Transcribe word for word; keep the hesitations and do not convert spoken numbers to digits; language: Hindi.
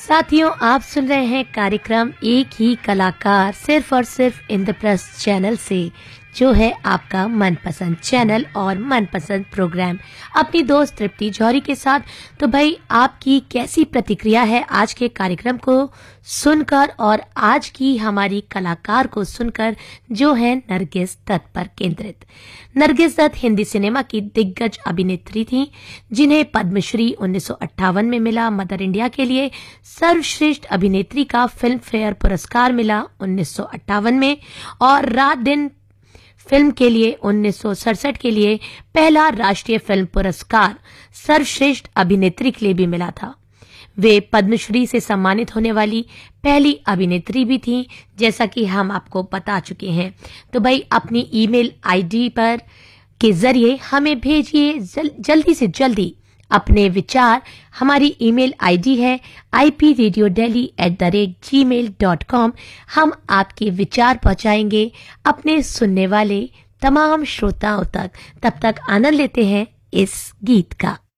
साथियों, आप सुन रहे हैं कार्यक्रम एक ही कलाकार सिर्फ और सिर्फ इंद्रप्रस्थ चैनल से, जो है आपका मनपसंद चैनल और मनपसंद प्रोग्राम अपनी दोस्त तृप्ति जौहरी के साथ। तो भाई, आपकी कैसी प्रतिक्रिया है आज के कार्यक्रम को सुनकर और आज की हमारी कलाकार को सुनकर, जो है नरगिस दत्त पर केंद्रित। नरगिस दत्त हिंदी सिनेमा की दिग्गज अभिनेत्री थी, जिन्हें पद्मश्री उन्नीस सौ अट्ठावन में मिला। मदर इंडिया के लिए सर्वश्रेष्ठ अभिनेत्री का फिल्म फेयर पुरस्कार मिला उन्नीस सौ अट्ठावन में, और रात दिन फिल्म के लिए उन्नीस सौ सड़सठ के लिए पहला राष्ट्रीय फिल्म पुरस्कार सर्वश्रेष्ठ अभिनेत्री के लिए भी मिला था। वे पद्मश्री से सम्मानित होने वाली पहली अभिनेत्री भी थीं, जैसा कि हम आपको बता चुके हैं। तो भाई, अपनी ईमेल आईडी पर के जरिए हमें भेजिए जल, जल्दी से जल्दी अपने विचार। हमारी ईमेल आईडी है I P radio daily at the rate ji mail dot com. हम आपके विचार पहुंचाएंगे अपने सुनने वाले तमाम श्रोताओं तक। तब तक आनंद लेते हैं इस गीत का।